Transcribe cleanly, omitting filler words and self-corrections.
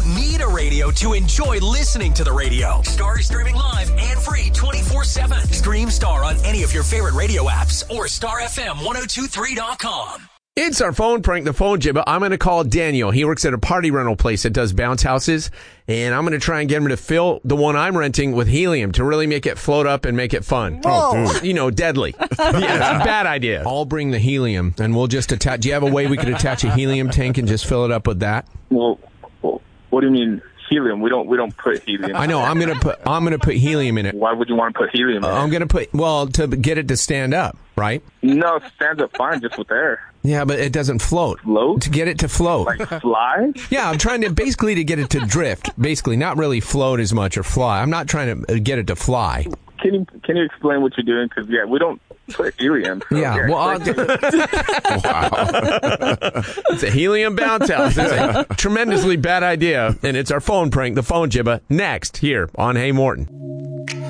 don't need a radio to enjoy listening to the radio. Star is streaming live and free 24/7. Stream Star on any of your favorite radio apps or starfm1023.com. It's our phone prank, the phone jibber. I'm going to call Daniel. He works at a party rental place that does bounce houses, and I'm going to try and get him to fill the one I'm renting with helium to really make it float up and make it fun. Oh, You know, deadly. Yeah, it's a bad idea. I'll bring the helium, and we'll just attach. Do you have a way we could attach a helium tank and just fill it up with that? Well, what do you mean helium? We don't put helium. I know. I'm gonna put helium in it. Why would you want to put helium in it? I'm gonna put to get it to stand up, right? No, it stands up fine just with air. Yeah, but it doesn't float. Float? To get it to float. Like fly? Yeah, I'm trying to basically get it to drift. Basically, not really float as much or fly. I'm not trying to get it to fly. Can you explain what you're doing? Because we don't put helium. So Yeah, well, it's a helium bounce house. It's a tremendously bad idea, and it's our phone prank, the phone jibber, next here on Hey Morton.